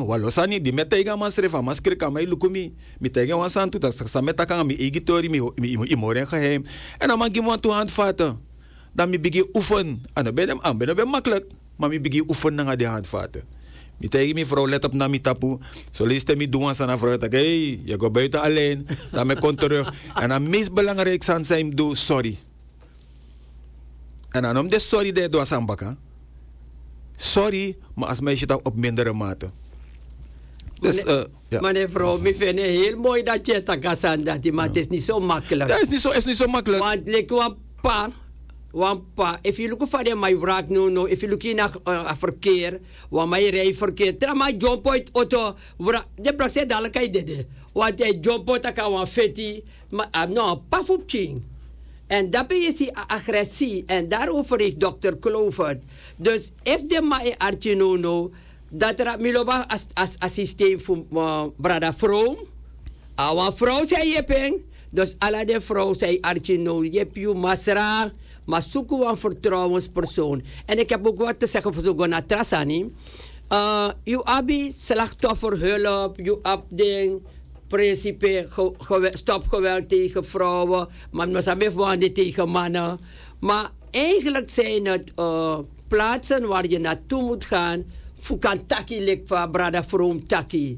walosani di metaiga mas refa mas krika mai lukumi mi taiga wan santu tas sa metaka mi egitori mi moren geheim en dan mag je want to handvaten dan mi bigi oefen en ben makkelijk maar mi bigi oefen na de handvaten mi taiga mi vrouw let op na mi tapu so leest mi doen sana vrouw tak hey je go buiten alleen dan me komt terug en dan meest belangrijk zijn do sorry en dan om de sorry de do asambaka sorry, maar als meisje dat op mindere mate. Dus, ja. Meneer vrouw, ik vind het heel mooi dat je het kan zeggen, maar het is niet zo makkelijk. Dat is niet zo makkelijk. Want like one pa, if you look for my wraak no, if you look in naar verkeer, waar mijn rijverkeer, dan mijn jump uit auto, de proces dadelijk kan je dit. Want hij jump uit, dan kan je feti, maar no, paf op ching. En dat ben je agressie. En daarover heeft dokter Klover. Dus if de mae archinono, dat er miloba als systeem voor brada vrouw. Awa vrouw zei je peng. Dus alle de vrouw zei archino, je hebt je masra, maar zoek een vertrouwenspersoon. En ik heb ook wat te zeggen voor zo'n natrasani. Je abi slachtoffer hulp, je abding. Principe stopgeweld tegen vrouwen, maar we zijn tegen mannen. Maar eigenlijk zijn het plaatsen waar je naartoe moet gaan. Fukan taki lik van brada from taki.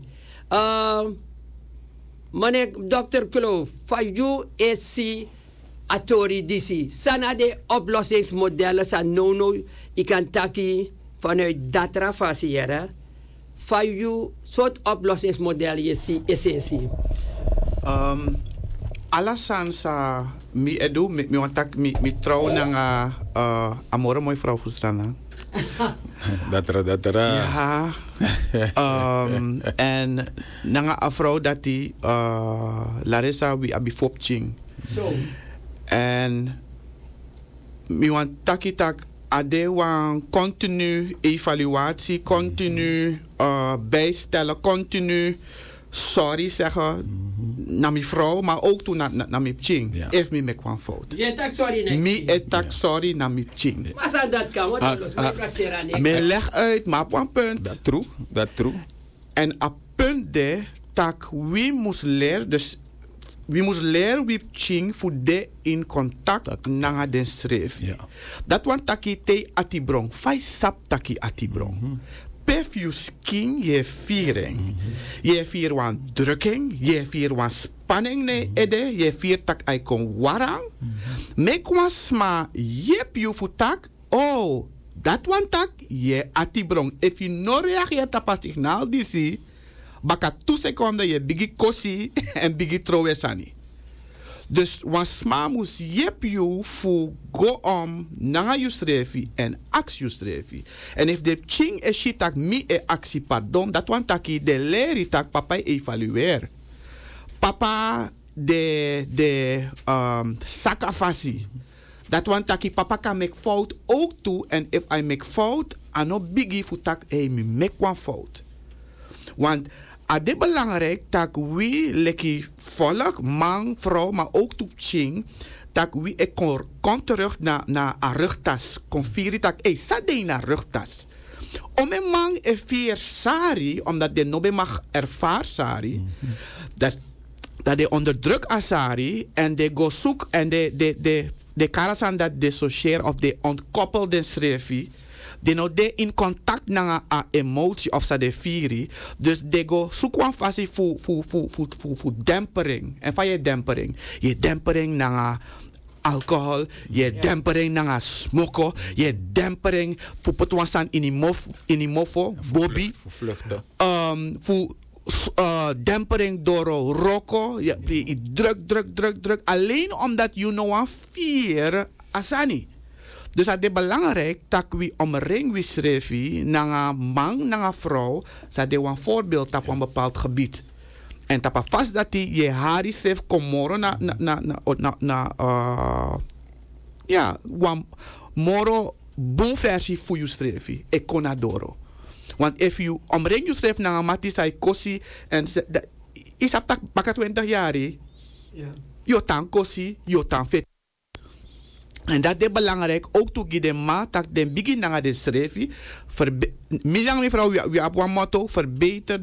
Meneer Dr. Kloof, van jou is si atori disi. Sana de oplossingsmodellen zijn no ik kan taki vanuit datra fasciëren. Van jou soort oplossingsmodel je zie essentie. Alasansa mi edu mi wantak mi trouw nanga amore mooi vrouw Fusrana. Datera. Ja. En nanga a vrouw dat die Larissa wi abi fopching. Zo. En mi wantaki tak ade wan continu evaluatie, continu bijstellen, continu sorry zeggen naar mijn vrouw, maar ook toen naar mijn ching. Ja. If me kwam fout. Je tak sorry nee. Me etak sorry naar mijn ching. Maar zou dat kan, want dat is me leg uit, maar op een punt. Dat true. En op punt de tak wie moest leren, dus we moest leren wie ching voor de in contact na den schreef. Ja. Dat want taki te atibrong, fai sap taki atibrong. Pef you skin je viering. Je vier wan drukking, je vier wan spanning ne ede, je vier tak ai kon warang. Mek wan sma yep you voor tak, oh, dat wan tak je atibrong. If you no reageert op het signaal disi, baka 2 seconden je bigi kosi en bigi trouwesani. Dus wansma moest jep you fu go om na you strefi en ax you strefi. En if de ching e shitak mi e actie pardon, dat want taki de leri tak papa evalueer. Papa de sakafasi. Dat want taki papa kan make fout ook toe en if I make fout, ano bigi fu tak hey mi make one fout. Want het belangrijk dat we lekker volk, man, vrouw, maar ook toe ching, dat we kon terug naar een rugtas. Kon vieren dat sadé naar rugtas. Om een man vier sari, omdat de nobe mag ervaar sari, dat de onder druk asari en de go zoek en de karasan dat dissocieer of de ontkoppelde schreefie. De no de in contact na a emotie of sa de firi. Dus de go zoekwan fasi fu dempering. En van je dempering. Je dempering na alcohol. Je dempering na smoko. Je dempering fu potwansan inimofo. Bobby. Voor vluchten. Dempering door roko. Je druk. Alleen omdat you know een fear asani. Dus het is belangrijk dat we omring we schrijven naar een man, naar een vrouw, dat is een voorbeeld op een bepaald gebied. En dat vast dat je haar schrijft, kom morgen naar een moro boom versie voor je schrijven. Ik kon adoro. Want als je omring je schrijft naar een matis, hij kosi en is dat baka 20 jaar, je tan kosi, je tan vet. En dat is belangrijk, ook toen je de maat, dat de begin naar de schrijven, mevrouw, we hebben een motto, verbeter